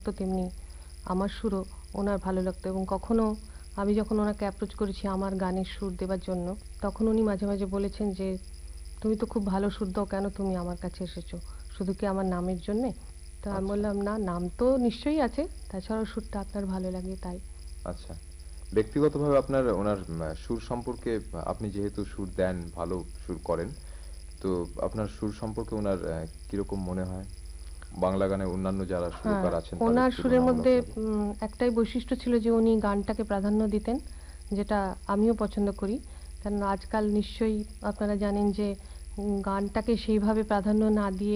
তো তেমনি আমার সুরও ওনার ভালো লাগতো এবং কখনো আমি যখন ওনাকে অ্যাপ্রোচ করেছি আমার গানের সুর দেবার জন্য, তখন উনি মাঝে মাঝে বলেছেন যে, "তুমি তো খুব ভালো সুর দাও, কেন তুমি আমার কাছে এসেছো? শুধু কি আমার নামের জন্যে?" তো আমি আচ্ছা, বললাম, "না, নাম তো নিশ্চয়ই আছে, তাছাড়াও সুরটা আপনার ভালো লাগে তাই।" আচ্ছা। ব্যক্তিগতভাবে আপনার ওনার সুর সম্পর্কে আপনি যেহেতু সুর দেন, ভালো সুর করেন। তো আপনার সুর সম্পর্কে উনার কিরকম মনে হয়? বাংলা গানে অন্যান্য যারা হ্যাঁ, সুরকার আছেন তাদের ওনার সুরের মধ্যে তুলনামূলকভাবে? একটাই বৈশিষ্ট্য ছিল যে উনি গানটাকে প্রাধান্য দিতেন, যেটা আমিও পছন্দ করি। কারণ আজকাল নিশ্চয়ই আপনারা জানেন যে গানটাকে সেইভাবে প্রাধান্য না দিয়ে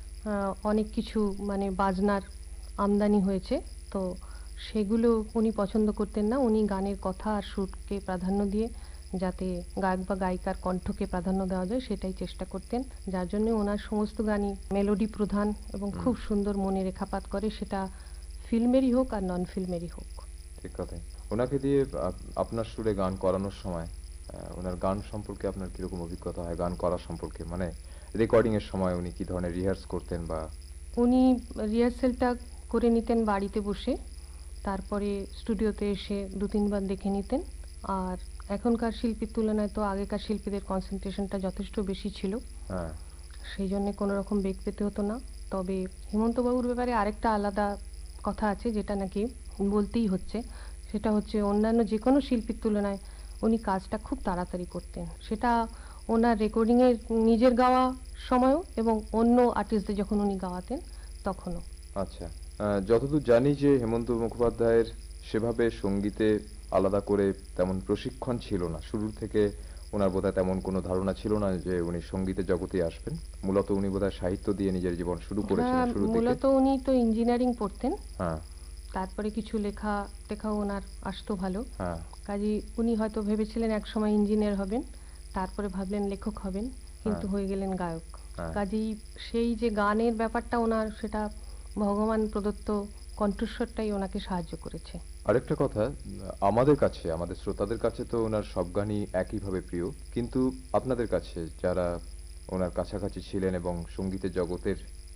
অনেক কিছু মানে বাজনার আমদানি হয়েছে। তো সেগুলো উনি পছন্দ করতেন না। উনি গানের কথা আর সুরকে প্রাধান্য দিয়ে যাতে গায়ক বা গায়িকার কণ্ঠকে প্রাধান্য দেওয়া যায় সেটাই চেষ্টা করতেন। যার জন্য ওনার সমস্ত গানই মেলোডি প্রধান এবং হুম, খুব সুন্দর মনে রেখাপাত করে, সেটা ফিল্মেরই হোক আর নন ফিল্মেরই হোক। ঠিক কথাই। উনাকে দিয়ে আপনার সুরে গান করানোর সময় উনার গান সম্পর্কে আপনার কিরকম অভিজ্ঞতা হয় গান করা সম্পর্কে? মানে রেকর্ডিং এর সময় উনি কি ধরনের রিহার্স করতেন বা উনি রিহার্সেলটা করে নিতেন বাড়িতে বসে, তারপরে স্টুডিওতে এসে ২-৩ বার দেখে নিতেন। আর এখনকার শিল্পীর তুলনায় তো আগেকার শিল্পীদের কনসেনট্রেশনটা যথেষ্ট বেশি ছিল। হ্যাঁ, সেই জন্যে কোনো রকম বেগ পেতে হতো না। তবে হেমন্তবাবুর ব্যাপারে আরেকটা আলাদা কথা আছে যেটা নাকি বলতেই হচ্ছে। সেটা হচ্ছে অন্যান্য যেকোনো শিল্পীর তুলনায় উনি কাজটা খুব তাড়াতাড়ি করতেন। সেটা ওনার রেকর্ডিংয়ের নিজের গাওয়া সময়ও এবং অন্য আর্টিস্টদের যখন উনি গাওয়াতেন তখনও। আচ্ছা। যতদূর জানি যে হেমন্ত মুখোপাধ্যায়ের সেভাবে সংগীতে আলাদা করে তেমন প্রশিক্ষণ ছিল না। শুরুর থেকে উনার বোধহয় তেমন কোনো ধারণা ছিল না যে উনি সংগীতের জগতেই আসবেন। মূলত উনি বোধহয় সাহিত্য দিয়ে নিজের জীবন শুরু করেছিলেন হ্যাঁ, শুরুর দিকে। মূলত উনি তো ইঞ্জিনিয়ারিং পড়তেন। হ্যাঁ, তারপরে কিছু লেখাও ওনার আসতো ভালো। হ্যাঁ, কাজেই উনি হয়তো ভেবেছিলেন একসময় ইঞ্জিনিয়ার হবেন, তারপরে ভাবলেন লেখক হবেন, কিন্তু হ্যাঁ, হয়ে গেলেন গায়ক। হ্যাঁ। কাজেই সেই যে গানের ব্যাপারটা ওনার, সেটা ভগবান প্রদত্ত কণ্ঠস্বরটাই ওনাকে সাহায্য করেছে। আরেকটা কথা, আমাদের কাছে, আমাদের শ্রোতাদের কাছে তো উনার সব গানই একইভাবে প্রিয়। কিন্তু আপনাদের কাছে যারা উনার কাছাকাছি ছিলেন এবং সংগীতের জগতের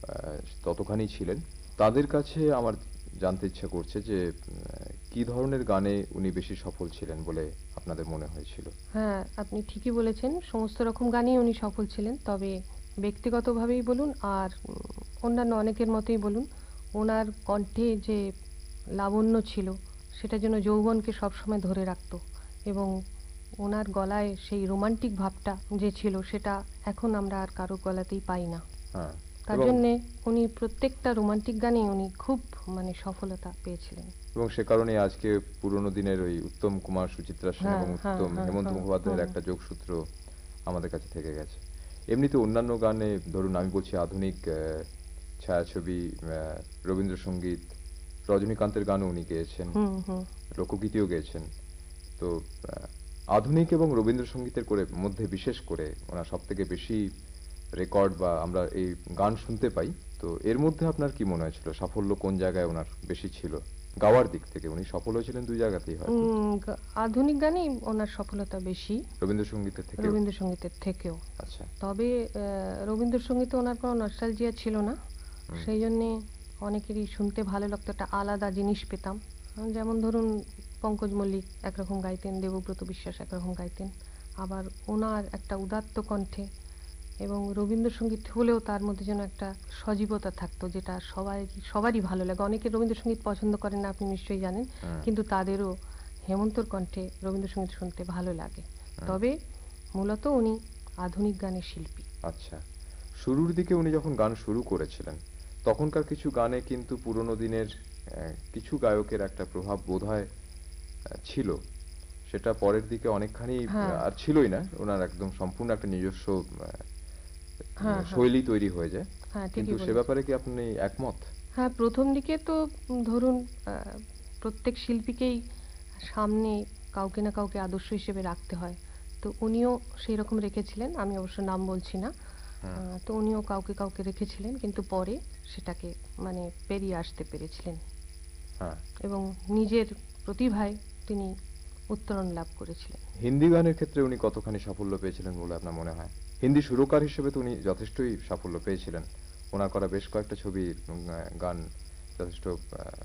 ততখানি ছিলেন, তাদের কাছে আমার জানতে ইচ্ছা করছে যে কি ধরনের গানে উনি বেশি সফল ছিলেন বলে আপনাদের মনে হয়েছিল? হ্যাঁ, আপনি ঠিকই বলেছেন। সমস্ত রকম গানেই উনি সফল ছিলেন। তবে ব্যক্তিগতভাবেই বলুন আর অন্যান্য অনেকের মতোই বলুন, ওনার কণ্ঠে যে লাবণ্য ছিল, সেটা যেন যৌবনকে সবসময় ধরে রাখত এবং ওনার গলায় সেই রোমান্টিক ভাবটা যে ছিল, সেটা এখন আমরা আর কারো গলাতেই পাই না। হ্যাঁ, তার এবং জন্যে উনি প্রত্যেকটা রোমান্টিক গানেই উনি খুব মানে সফলতা পেয়েছিলেন। এবং সে কারণেই আজকে পুরোনো দিনের ওই উত্তম কুমার, সুচিত্রা সেন হ্যাঁ, এবং হ্যাঁ, উত্তম হ্যাঁ, হেমন্ত হ্যাঁ, মুখোপাধ্যায়ের হুম। একটা যোগসূত্র আমাদের কাছে থেকে গেছে। এমনিতে অন্যান্য গানে ধরুন আমি বলছি আধুনিক ছায়াছবি, রবীন্দ্রসঙ্গীত, রজনীকান্তের গানও উনি গেয়েছেন, হুম, হুম। লোকগীতিও গেয়েছেন। তো আধুনিক এবং রবীন্দ্রসঙ্গীতের মধ্যে বিশেষ করে ওনার সবথেকে বেশি রেকর্ড বা আমরা এই গান শুনতে পাই। তো এর মধ্যে আপনার কি মনে হয়েছিল সাফল্য কোন জায়গায় ওনার বেশি ছিল? গাওয়ার দিক থেকে উনি সফল হয়েছিলেন ২ জায়গাতেই হয়তো। আধুনিক গানেই ওনার সফলতা বেশি রবীন্দ্রসঙ্গীতের থেকেও? রবীন্দ্রসঙ্গীতের থেকেও। আচ্ছা। তবে রবীন্দ্রসঙ্গীতে ওনার কোনো নস্টালজিয়া ছিল না। হুম, সেই জন্যে অনেকেরই শুনতে ভালো লাগতো, একটা আলাদা জিনিস পেতাম। যেমন ধরুন পঙ্কজ মল্লিক একরকম গাইতেন, দেবব্রত বিশ্বাস একরকম গাইতেন। আবার ওনার একটা উদাত্ত কণ্ঠে এবং রবীন্দ্রসঙ্গীত হলেও তার মধ্যে যেন একটা সজীবতা থাকতো, যেটা সবারই ভালো লাগে। অনেকে রবীন্দ্রসঙ্গীত পছন্দ করেন না, আপনি নিশ্চয়ই জানেন, হুম, কিন্তু তাদেরও হেমন্তর কণ্ঠে রবীন্দ্রসঙ্গীত শুনতে ভালো লাগে। হুম। তবে মূলত উনি আধুনিক গানের শিল্পী। আচ্ছা। শুরুর দিকে উনি যখন গান শুরু করেছিলেন, তখনকার কিছু গানে কিন্তু পুরোনো দিনের কিছু গায়কের একটা প্রভাব বোধহয় ছিল। সেটা পরের দিকে অনেকখানি হ্যাঁ, আর ছিলই না। উনার একদম সম্পূর্ণ একটা নিজস্ব আ হ্যাঁ, হ্যাঁ, শৈলী তৈরি হয়ে যায়। হ্যাঁ, কিন্তু ঠিকই সে বলেছেন। ব্যাপারে কি আপনি একমত? হ্যাঁ, প্রথম দিকে তো ধরুন প্রত্যেক শিল্পীকেই সামনে কাউকে না কাউকে আদর্শ হিসেবে রাখতে হয়। তো উনিও সেই রকম রেখেছিলেন। আমি অবশ্য নাম বলছি না। হুম, তো উনিও কাউকে রেখেছিলেন, কিন্তু পরে সেটাকে মানে পেরিয়ে আসতে পেরেছিলেন হ্যাঁ। এবং নিজের প্রতিভায় তিনি উত্তরণ লাভ করেছিলেন। হিন্দি গানের ক্ষেত্রে উনি কতখানি সাফল্য পেয়েছিলেন বলে আপনার মনে হয়? হিন্দি সুরকার হিসেবে তো উনি যথেষ্টই সাফল্য পেয়েছিলেন। উনার করা বেশ কয়েকটা ছবির গান যথেষ্ট